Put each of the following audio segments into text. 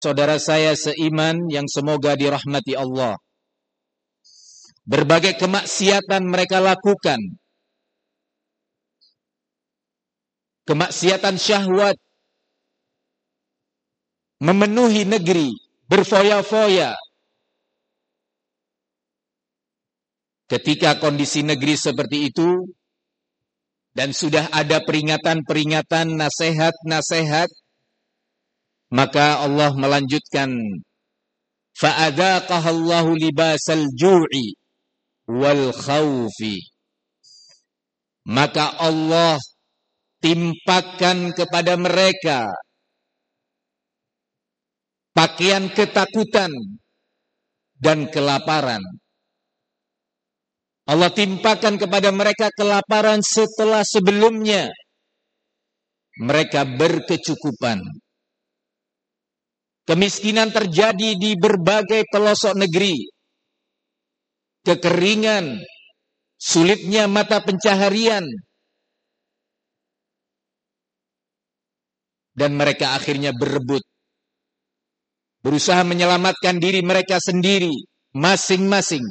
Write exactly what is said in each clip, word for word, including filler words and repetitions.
saudara saya seiman yang semoga dirahmati Allah. Berbagai kemaksiatan mereka lakukan. Kemaksiatan syahwat memenuhi negeri, berfoya-foya. Ketika kondisi negeri seperti itu, dan sudah ada peringatan-peringatan, nasihat-nasihat, maka Allah melanjutkan, fa'adzaqahallahu libasal ju'i wal khawfi. Maka Allah timpakan kepada mereka pakaian ketakutan dan kelaparan. Allah timpakan kepada mereka kelaparan setelah sebelumnya mereka berkecukupan. Kemiskinan terjadi di berbagai pelosok negeri. Kekeringan, sulitnya mata pencaharian. Dan mereka akhirnya berebut. Berusaha menyelamatkan diri mereka sendiri, masing-masing.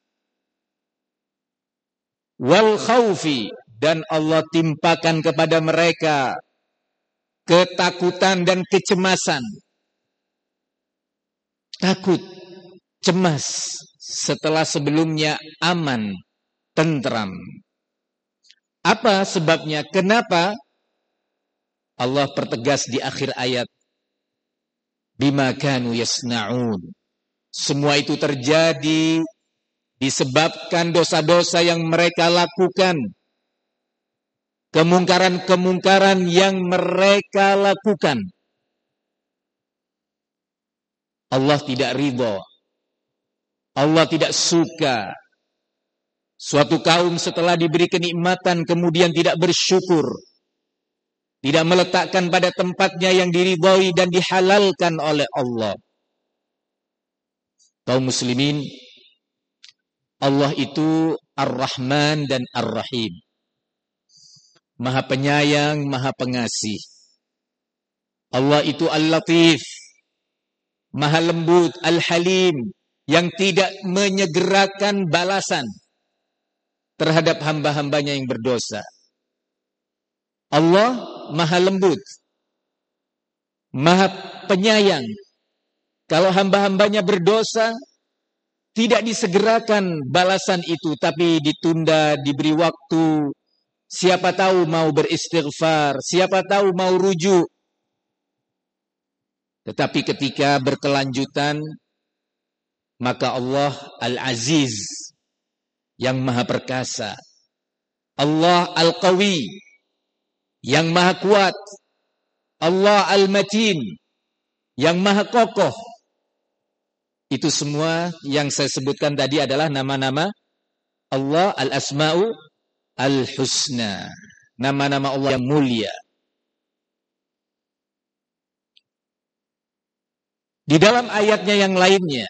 Wal khawfi, dan Allah timpakan kepada mereka ketakutan dan kecemasan. Takut, cemas, setelah sebelumnya aman, tentram. Apa sebabnya? Kenapa? Allah pertegas di akhir ayat. Bima kanu yasna'un. Semua itu terjadi disebabkan dosa-dosa yang mereka lakukan. Kemungkaran-kemungkaran yang mereka lakukan. Allah tidak ridho. Allah tidak suka. Suatu kaum setelah diberi kenikmatan kemudian tidak bersyukur. Tidak meletakkan pada tempatnya yang diridhoi dan dihalalkan oleh Allah. Kaum muslimin, Allah itu Ar-Rahman dan Ar-Rahim. Maha penyayang, maha pengasih. Allah itu Al-Latif, maha lembut, Al-Halim, yang tidak menyegerakan balasan terhadap hamba-hambanya yang berdosa. Allah maha lembut, maha penyayang. Kalau hamba-hambanya berdosa, tidak disegerakan balasan itu, tapi ditunda, diberi waktu. Siapa tahu mau beristighfar, siapa tahu mau rujuk. Tetapi ketika berkelanjutan, maka Allah Al-Aziz, yang maha perkasa. Allah Al-Qawi, yang maha kuat. Allah Al-Matin, yang maha kokoh. Itu semua yang saya sebutkan tadi adalah nama-nama Allah Al-Asma'u Al-Husna. Nama-nama Allah yang mulia. Di dalam ayatnya yang lainnya,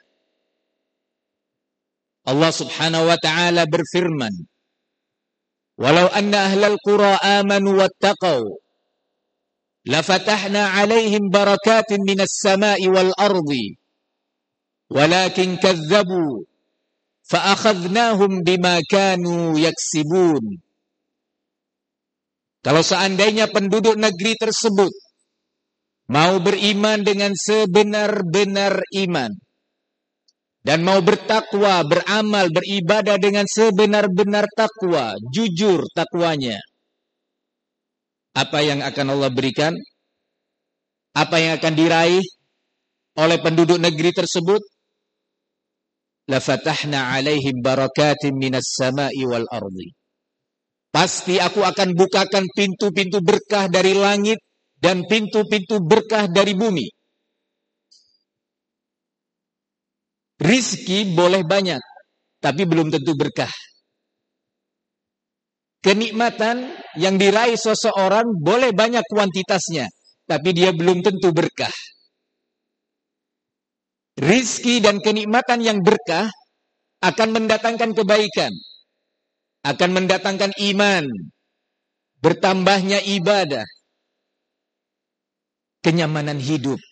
Allah subhanahu wa ta'ala berfirman, walau anna ahlal qura amanu wattaqaw, lafatahna alaihim barakatin minas sama'i wal ardi, walakin kazzabu, fa'akhadnahum bima kanu yaksibun. Kalau seandainya penduduk negeri tersebut mau beriman dengan sebenar-benar iman, dan mau bertakwa, beramal, beribadah dengan sebenar-benar takwa, jujur takwanya, apa yang akan Allah berikan? Apa yang akan diraih oleh penduduk negeri tersebut? Lafatahna alaihim barakatin minas sama'i wal ardi. Pasti aku akan bukakan pintu-pintu berkah dari langit dan pintu-pintu berkah dari bumi. Rizki boleh banyak, tapi belum tentu berkah. Kenikmatan yang diraih seseorang boleh banyak kuantitasnya, tapi dia belum tentu berkah. Rizki dan kenikmatan yang berkah akan mendatangkan kebaikan, akan mendatangkan iman, bertambahnya ibadah, kenyamanan hidup.